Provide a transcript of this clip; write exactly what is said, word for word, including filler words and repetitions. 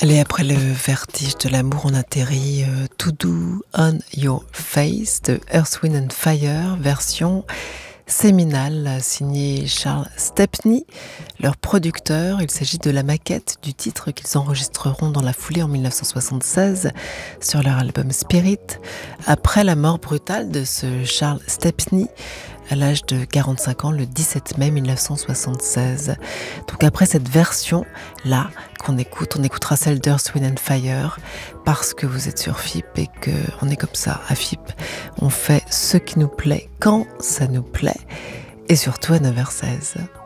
Allez, après le vertige de l'amour, on atterrit euh, To Do On Your Face de Earth, Wind and Fire, version séminale, signée Charles Stepney, leur producteur. Il s'agit de la maquette du titre qu'ils enregistreront dans la foulée en dix-neuf cent soixante-seize sur leur album Spirit, après la mort brutale de ce Charles Stepney à l'âge de quarante-cinq ans, le dix-sept mai mille neuf cent soixante-seize. Donc après cette version-là qu'on écoute, on écoutera celle d'Earth, Wind and Fire, parce que vous êtes sur F I P et qu'on est comme ça à F I P. On fait ce qui nous plaît quand ça nous plaît, et surtout à neuf heures seize.